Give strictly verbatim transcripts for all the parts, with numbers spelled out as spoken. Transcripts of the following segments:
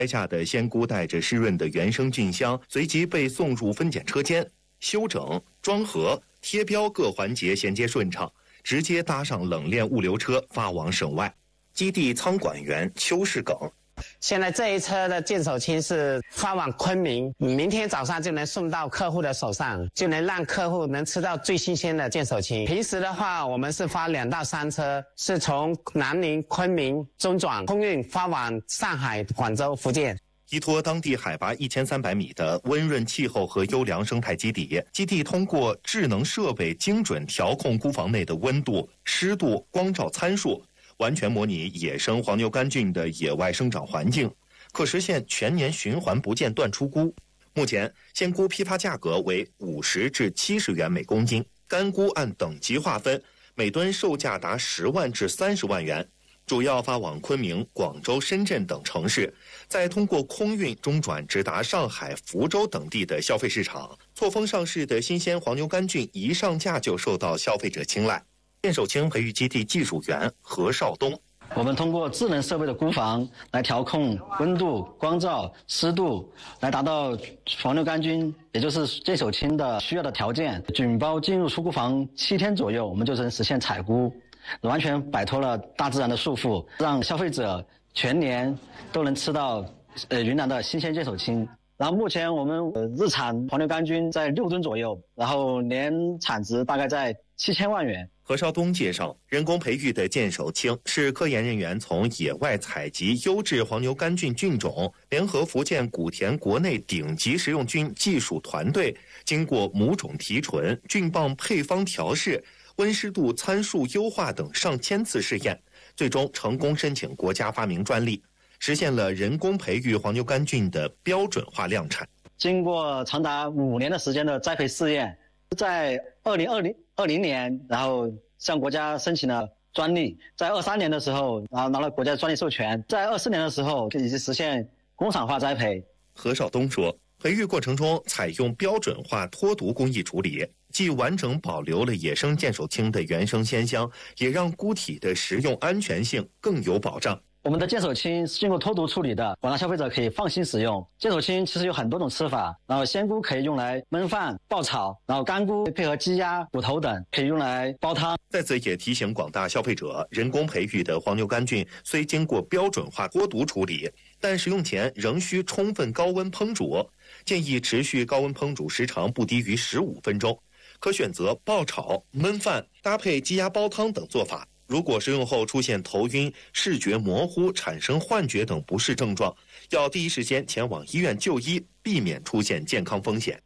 摘下的鲜菇带着湿润的原生菌香，随即被送入分拣车间，修整、装盒、贴标各环节衔接顺畅，直接搭上冷链物流车发往省外。基地仓管员邱世耿。 现在这一车的剑手青是发往昆明，明天早上就能送到客户的手上，就能让客户能吃到最新鲜的剑手青。平时的话，我们是发两到三车，是从南宁、昆明中转空运发往上海、广州、福建。 依托当地海拔一千三百米的温润气候和优良生态基底，基地通过智能设备精准调控菇房内的温度、湿度、光照参数，完全模拟野生黄牛杆菌的野外生长环境，可实现全年循环不间断出菇。目前，鲜菇批发价格为五十至七十元每公斤，干菇按等级划分，每吨售价达十万至三十万元。主要发往昆明、广州、深圳等城市，再通过空运中转直达上海、福州等地的消费市场。错峰上市的新鲜黄牛杆菌一上架就受到消费者青睐。剑手青培育基地技术员何少东， 我们通过智能设备的菇房来调控温度、光照、湿度，来达到黄牛杆菌，也就是剑手青的需要的条件。菌包进入出菇房七天左右，我们就能实现采菇，完全摆脱了大自然的束缚，让消费者全年都能吃到呃云南的新鲜剑手青。然后目前我们呃日产黄牛杆菌在六吨左右，然后年产值大概在七千万元。 何绍东介绍，人工培育的剑手青是科研人员从野外采集优质黄牛杆菌菌种，联合福建古田国内顶级食用菌技术团队，经过母种提纯、菌棒配方调试、温湿度参数优化等上千次试验，最终成功申请国家发明专利，实现了人工培育黄牛杆菌的标准化量产。 经过长达五年的时间的栽培试验，在二零二零二零年，然后向国家申请了专利，在二三年的时候，然后拿了国家专利授权，在二四年的时候已经实现工厂化栽培。 何绍东说，培育过程中采用标准化脱毒工艺处理，既完整保留了野生剑手青的原生鲜香，也让菇体的食用安全性更有保障。 我们的剑手青是经过脱毒处理的，广大消费者可以放心使用。剑手青其实有很多种吃法，然后鲜菇可以用来焖饭、爆炒，然后干菇配合鸡鸭、骨头等可以用来煲汤。 在此也提醒广大消费者，人工培育的黄牛杆菌虽经过标准化脱毒处理，但食用前仍需充分高温烹煮，建议持续高温烹煮时长不低于十五分钟，可选择爆炒、焖饭搭配鸡鸭煲汤等做法。如果食用后出现头晕、视觉模糊、产生幻觉等不适症状，要第一时间前往医院就医，避免出现健康风险。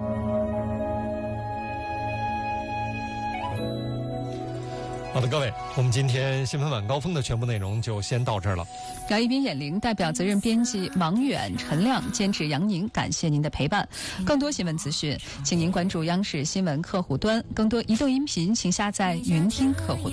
好的，各位，我们今天新闻晚高峰的全部内容就先到这儿了。 姚一斌、眼玲代表责任编辑王远、陈亮，监制杨宁，感谢您的陪伴。更多新闻资讯，请您关注央视新闻客户端，更多移动音频，请下载云听客户端。